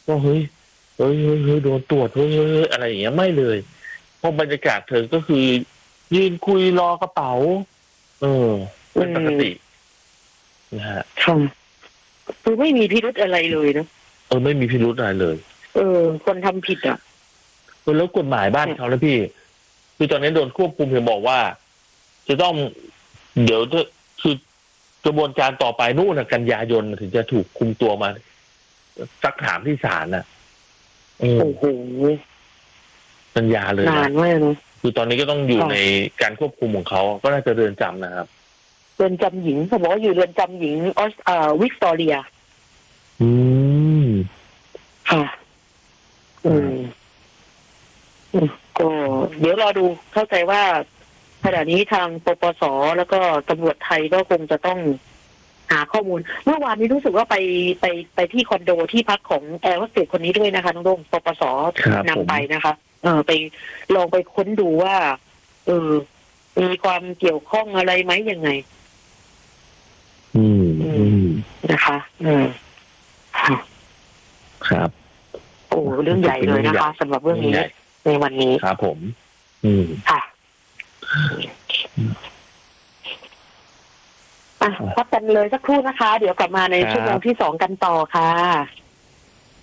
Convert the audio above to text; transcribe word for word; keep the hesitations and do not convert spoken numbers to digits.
ว่าเฮ้ยเฮ้ยเฮ้ยเฮ้ยโดนตรวจเฮ้ยเฮ้ยอะไรอย่างเงี้ยไม่เลยเพราะบรรยากาศเธอก็คือยืนคุยรอกระเป๋าเออเป็นปกตินะฮะค่ะคือไม่มีพิรุธอะไรเลยนะเออไม่มีพิรุธอะไรเลยเออคนทำผิดอ่ะแล้วกฎหมายบ้านเขาแล้วพี่คือตอนนี้โดนควบคุมเห็นบอกว่าจะต้องเดี๋ยวจะคือกระบวนการต่อไปนู่นกันยายนถึงจะถูกคุมตัวมาซักถามที่ศาลน่ะโอ้โหกันยาเลยนานมากนะคือตอนนี้ก็ต้องอยู่ในการควบคุมของเขาก็น่าจะเรือนจำนะครับเรือนจำหญิงเขาบอกว่าอยู่เรือนจำหญิงออสเอ่อวิกตอเรียอืมค่ะอืมก็เดี๋ยวรอดูเข้าใจว่าขณะนี้ทางปปสแล้วก็ตำรวจไทยก็คงจะต้องหาข้อมูลเมื่อวานนี้รู้สึกว่าไปไปไปที่คอนโดที่พักของแอร์โฮสเตสคนนี้ด้วยนะคะน้องโด่งปปสนำไปนะคะเออไปลองไปค้นดูว่าเออมีความเกี่ยวข้องอะไรไหมยังไงอืมอืมนะคะอืมครับโอ้เรื่องใหญ่เลยนะคะสำหรับเรื่องนี้ในวันนี้ครับผม อืมค่ะอ่ะพักกันเลยสักครู่นะคะเดี๋ยวกลับมาในชั่วโมงที่สองกันต่อค่ะ